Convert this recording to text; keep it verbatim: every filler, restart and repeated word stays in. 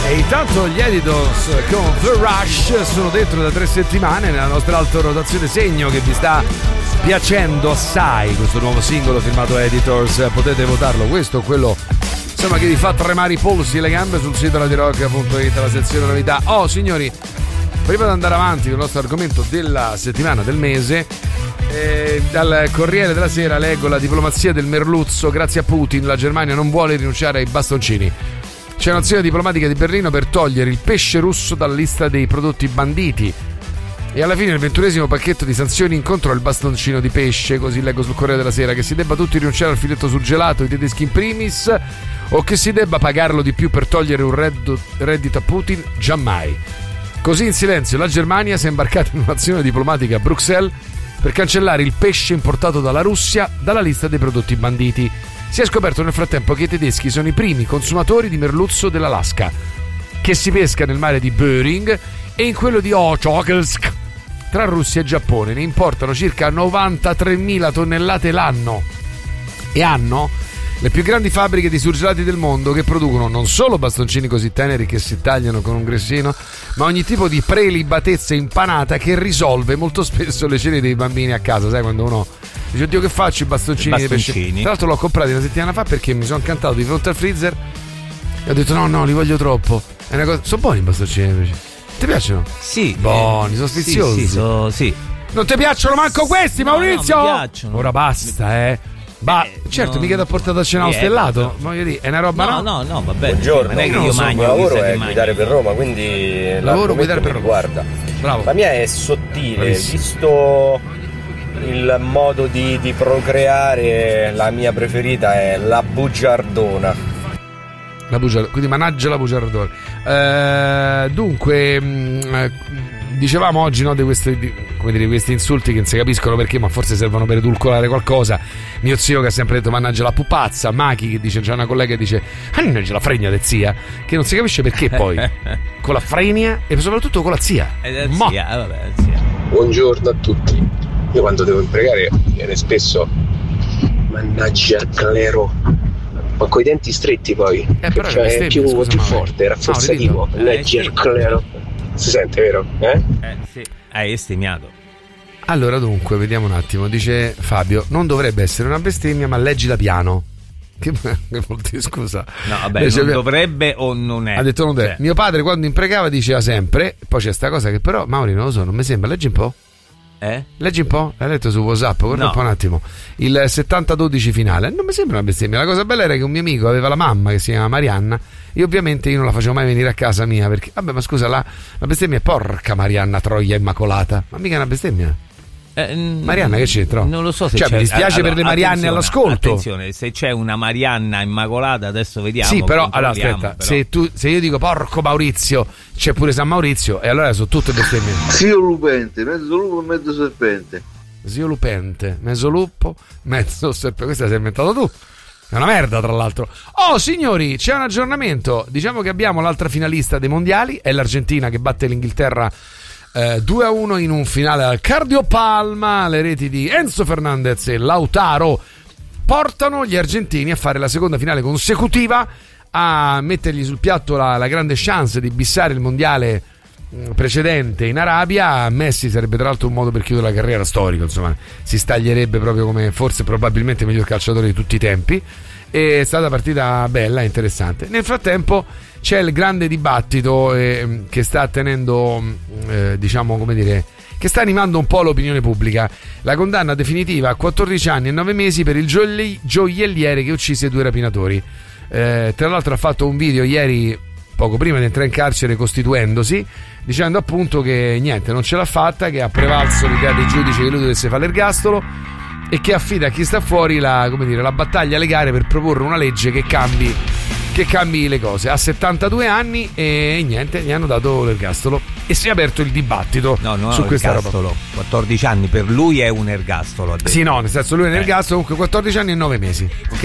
E intanto gli Editors con The Rush sono dentro da tre settimane nella nostra alta rotazione segno, che vi sta piacendo assai questo nuovo singolo firmato Editors. Potete votarlo, questo o quello insomma che vi fa tremare i polsi e le gambe, sul sito radio rock punto it, la sezione novità. Oh signori, prima di andare avanti con il nostro argomento della settimana, del mese, eh, dal Corriere della Sera leggo: la diplomazia del merluzzo, grazie a Putin la Germania non vuole rinunciare ai bastoncini. C'è un'azione diplomatica di Berlino per togliere il pesce russo dalla lista dei prodotti banditi. E alla fine il ventunesimo pacchetto di sanzioni incontrò il bastoncino di pesce, così leggo sul Corriere della Sera. Che si debba tutti rinunciare al filetto surgelato, i tedeschi in primis, o che si debba pagarlo di più per togliere un reddito a Putin? Giammai. Così in silenzio la Germania si è imbarcata in un'azione diplomatica a Bruxelles per cancellare il pesce importato dalla Russia dalla lista dei prodotti banditi. Si è scoperto nel frattempo che i tedeschi sono i primi consumatori di merluzzo dell'Alaska, che si pesca nel mare di Bering e in quello di Okhotsk. Tra Russia e Giappone ne importano circa novantatremila tonnellate l'anno e hanno le più grandi fabbriche di surgelati del mondo, che producono non solo bastoncini così teneri che si tagliano con un grissino, ma ogni tipo di prelibatezza impanata che risolve molto spesso le cene dei bambini a casa. Sai quando uno dice oddio che faccio i bastoncini, di pesce? Tra l'altro l'ho comprati una settimana fa perché mi sono incantato di fronte al freezer e ho detto no no li voglio troppo. È una cosa... sono buoni i bastoncini di pesce. Ti piacciono? Sì. Buoni, sono sfiziosi. Sì, sì, so, sì. Non ti piacciono manco questi, no, Maurizio? No, mi piacciono. Ora basta, eh. Ma eh, certo, no, mica ti ha portato a cena eh, stellato. Voglio dire, è una roba no. No, no, no, va bene. Buongiorno. Non è che io io so, mangio, il lavoro è guidare guidare per Roma, quindi lavoro guidare per Roma. Guarda. Bravo. La mia è sottile, Bravissimo. visto il modo di, di procreare, la mia preferita è la bugiardona. La bugiardona, quindi managgia la bugiardona. Eh, dunque, mh, dicevamo oggi no, di, questi, di, come dire, questi insulti che non si capiscono perché, ma forse servono per edulcorare qualcosa. Mio zio che ha sempre detto mannaggia la pupazza, Machi che dice, c'è una collega che dice mannaggia la fregna de zia, che non si capisce perché poi con la fregna e soprattutto con la zia. Eh, zia, eh, vabbè, zia. Buongiorno a tutti. Io quando devo imprecare viene spesso mannaggia il clero, ma coi denti stretti poi, eh, però cioè è più, scusa, più ma... forte, rafforzativo. no, Leggi il clero. Si sente, vero? Eh? Eh sì, hai estemmiato. Allora dunque, vediamo un attimo. Dice Fabio, non dovrebbe essere una bestemmia, ma leggila piano. Che, che vuol dire, scusa? No, vabbè, Dice, non dovrebbe o non è. Ha detto non deve. Cioè. Mio padre quando imprecava diceva sempre, poi c'è sta cosa che però, Mauri, non lo so, non mi sembra, leggi un po'. Eh? Leggi un po', l'hai letto su WhatsApp, guarda no. un po' un attimo. Il settanta dodici finale, non mi sembra una bestemmia. La cosa bella era che un mio amico aveva la mamma che si chiama Marianna e ovviamente io non la facevo mai venire a casa mia perché, vabbè, ma scusa, la, la bestemmia è porca Marianna Troia Immacolata, ma mica è una bestemmia. Eh, Marianna che c'entra? Non lo so se cioè, c'è. mi dispiace allora, per le Marianne all'ascolto. Attenzione, se c'è una Marianna Immacolata adesso vediamo. Sì, però allora aspetta, però. Se, tu, se io dico porco Maurizio, c'è pure San Maurizio e allora sono tutte bestemmie. Zio Lupente, mezzo lupo e mezzo serpente. Zio Lupente, mezzo lupo, mezzo serpente. Questa l'hai inventato tu. È una merda, tra l'altro. Oh, signori, c'è un aggiornamento. Diciamo che abbiamo l'altra finalista dei mondiali, è l'Argentina che batte l'Inghilterra eh, due a uno in un finale al Cardiopalma. Le reti di Enzo Fernandez e Lautaro portano gli argentini a fare la seconda finale consecutiva, a mettergli sul piatto la, la grande chance di bissare il mondiale precedente in Arabia. Messi sarebbe tra l'altro un modo per chiudere la carriera storica, insomma si staglierebbe proprio come forse probabilmente il miglior calciatore di tutti i tempi. È stata una partita bella, interessante. Nel frattempo c'è il grande dibattito eh, che sta tenendo eh, diciamo come dire che sta animando un po' l'opinione pubblica. La condanna definitiva a quattordici anni e nove mesi per il gioi- gioielliere che uccise due rapinatori. Eh, tra l'altro ha fatto un video ieri, poco prima di entrare in carcere, costituendosi, dicendo appunto che niente, non ce l'ha fatta, che ha prevalso l'idea dei giudici che lui dovesse fare l'ergastolo e che affida a chi sta fuori la, come dire, la battaglia legale per proporre una legge che cambi che cambi le cose. Ha settantadue anni e niente, gli hanno dato l'ergastolo e si è aperto il dibattito no, no, su questa ergastolo. roba. quattordici anni per lui è un ergastolo. Sì, no, nel senso lui è un ergastolo, comunque quattordici anni e nove mesi. Ok,